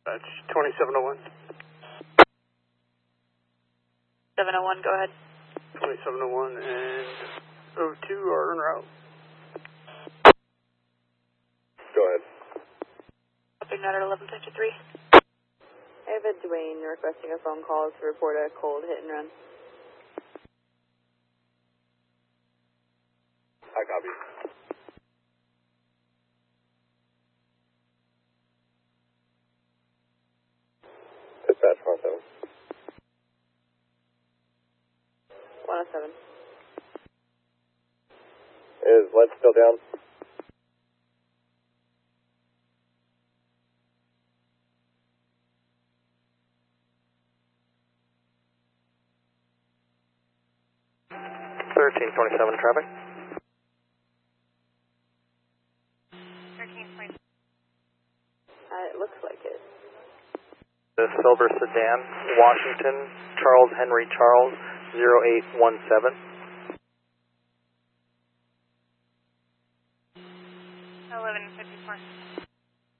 That's 2701. 701, go ahead. 2701 and 02 are en route. Go ahead. Copying that at 1153. Ava Dwayne requesting a phone call to report a cold hit and run. I copy. Dispatch 107. 107. Is lead still down? Traffic. 13.5. It looks like it. The silver sedan, Washington, Charles Henry Charles, 0817. 1154.